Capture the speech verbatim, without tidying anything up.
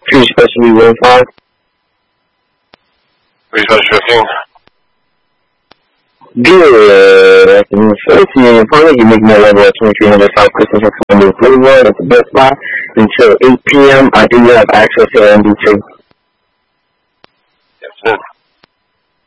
Three specialty one five. Three special fifteen. Good afternoon, sir. See you in front of you. Make my level at twenty-three hundred South Christmas Boulevard at the Best Buy until eight p.m. I do have access to M D T.